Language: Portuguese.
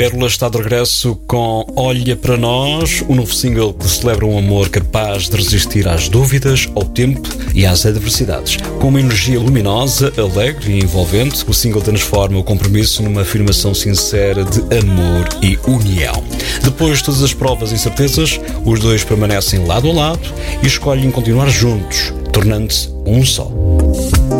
Pérola está de regresso com Olha para Nós, o novo single que celebra um amor capaz de resistir às dúvidas, ao tempo e às adversidades. Com uma energia luminosa, alegre e envolvente, o single transforma o compromisso numa afirmação sincera de amor e união. Depois de todas as provas e incertezas, os dois permanecem lado a lado e escolhem continuar juntos, tornando-se um só.